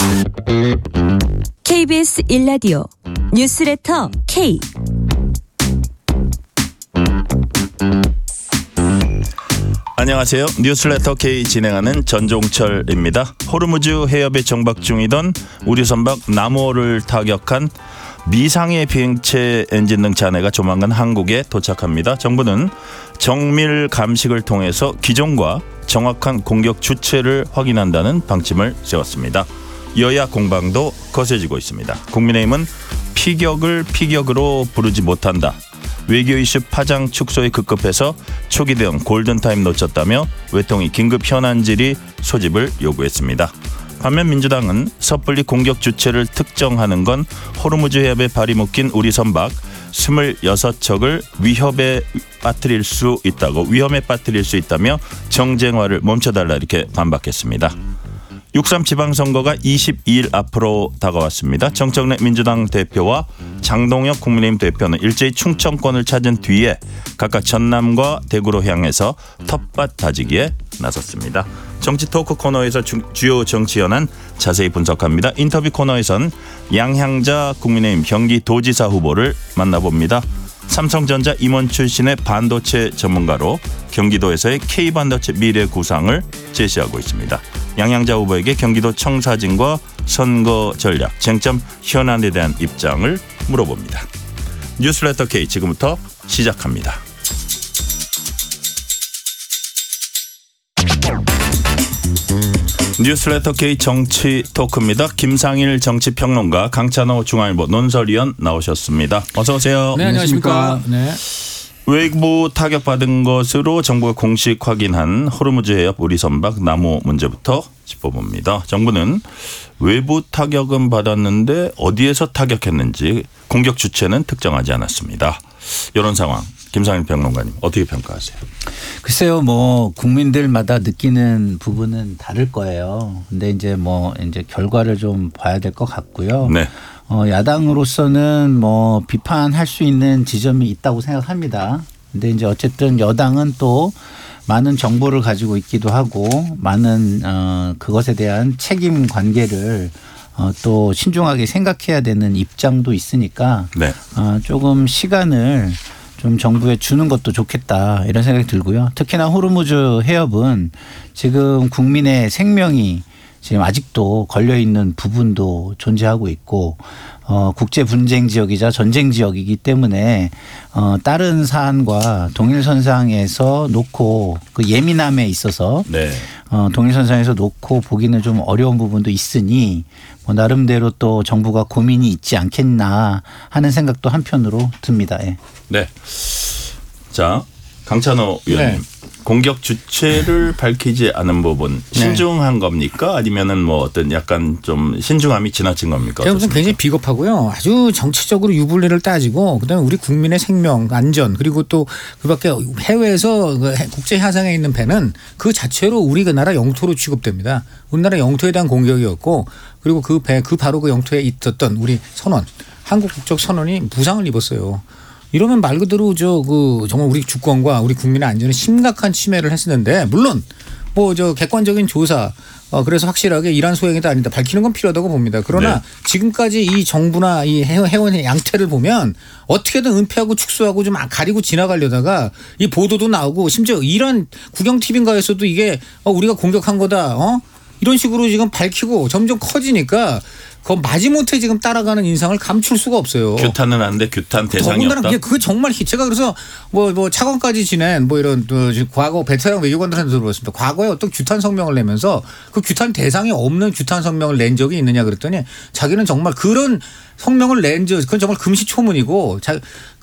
KBS 1라디오 뉴스레터 K. 안녕하세요. 뉴스레터 K 진행하는 전종철입니다. 호르무즈 해협에 정박 중이던 우리 선박 나무호를 타격한 미상의 비행체 엔진 등 잔해가 조만간 한국에 도착합니다. 정부는 정밀 감식을 통해서 기종과 정확한 공격 주체를 확인한다는 방침을 세웠습니다. 여야 공방도 거세지고 있습니다. 국민의힘은 피격을 피격으로 부르지 못한다. 외교 이슈 파장 축소에 급급해서 초기 대응 골든타임 놓쳤다며 외통위 긴급 현안 질의 소집을 요구했습니다. 반면 민주당은 섣불리 공격 주체를 특정하는 건 호르무즈 해협에 발이 묶인 우리 선박 26척을 위험에 빠뜨릴 수 있다며 정쟁화를 멈춰달라 이렇게 반박했습니다. 6.3 지방선거가 22일 앞으로 다가왔습니다. 정청래 민주당 대표와 장동혁 국민의힘 대표는 일제히 충청권을 찾은 뒤에 각각 전남과 대구로 향해서 텃밭 다지기에 나섰습니다. 정치 토크 코너에서 주요 정치 현안 자세히 분석합니다. 인터뷰 코너에선 양향자 국민의힘 경기도지사 후보를 만나봅니다. 삼성전자 임원 출신의 반도체 전문가로 경기도에서의 K반도체 미래 구상을 제시하고 있습니다. 양향자 후보에게 경기도 청사진과 선거 전략, 쟁점 현안에 대한 입장을 물어봅니다. 뉴스레터 K 지금부터 시작합니다. 뉴스레터 K 정치 토크입니다. 김상일 정치평론가, 강찬호 중앙일보 논설위원 나오셨습니다. 어서 오세요. 네, 안녕하십니까. 네. 외부 타격받은 것으로 정부가 공식 확인한 호르무즈 해협 우리 선박 나무 문제부터 짚어봅니다. 정부는 외부 타격은 받았는데 어디에서 타격했는지 공격 주체는 특정하지 않았습니다. 이런 상황 김상일 평론가님 어떻게 평가하세요? 글쎄요, 뭐 국민들마다 느끼는 부분은 다를 거예요. 근데 이제 결과를 좀 봐야 될 것 같고요. 네. 야당으로서는 뭐 비판할 수 있는 지점이 있다고 생각합니다. 근데 이제 어쨌든 여당은 또 많은 정보를 가지고 있기도 하고 많은 그것에 대한 책임 관계를 또 신중하게 생각해야 되는 입장도 있으니까 네. 조금 시간을 좀 정부에 주는 것도 좋겠다 이런 생각이 들고요. 특히나 호르무즈 해협은 지금 국민의 생명이 지금 아직도 걸려 있는 부분도 존재하고 있고 국제 분쟁 지역이자 전쟁 지역이기 때문에 다른 사안과 동일선상에서 놓고 그 예민함에 있어서 네. 동일선상에서 놓고 보기는 좀 어려운 부분도 있으니 뭐 나름대로 또 정부가 고민이 있지 않겠나 하는 생각도 한편으로 듭니다. 예. 네. 자, 강찬호 의원님. 네. 공격 주체를 밝히지 않은 부분 신중한 겁니까? 아니면은 뭐 어떤 약간 좀 신중함이 지나친 겁니까? 제가 보기엔 굉장히 비겁하고요. 아주 정치적으로 유불리를 따지고 그다음에 우리 국민의 생명 안전 그리고 또 그밖에 해외에서 국제 해상에 있는 배는 그 자체로 우리 그 나라 영토로 취급됩니다. 우리나라 영토에 대한 공격이었고 그리고 그 배 바로 그 영토에 있었던 우리 선원 한국 국적 선원이 부상을 입었어요. 이러면 말 그대로 정말 우리 주권과 우리 국민의 안전에 심각한 침해를 했었는데 물론 객관적인 조사 그래서 확실하게 이란 소행이다 아니다 밝히는 건 필요하다고 봅니다. 그러나 네. 지금까지 이 정부나 이 해원의 양태를 보면 어떻게든 은폐하고 축소하고 좀 가리고 지나가려다가 이 보도도 나오고 심지어 이란 국영 TV인가에서도 이게 우리가 공격한 거다 이런 식으로 지금 밝히고 점점 커지니까 그 마지못해 지금 따라가는 인상을 감출 수가 없어요. 규탄은 하는데 규탄 대상이 없다. 그게 정말 제가 그래서 뭐 차관까지 지낸 뭐 이런 과거 베테랑 외교관들한테 들어봤습니다. 과거에 어떤 규탄 성명을 내면서 그 규탄 대상이 없는 규탄 성명을 낸 적이 있느냐 그랬더니 자기는 정말 그런 성명을 그건 정말 금시초문이고